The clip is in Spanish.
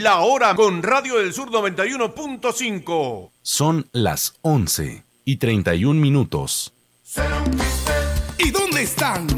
La hora con Radio del Sur 91.5. Son las 11:31. ¿Y dónde están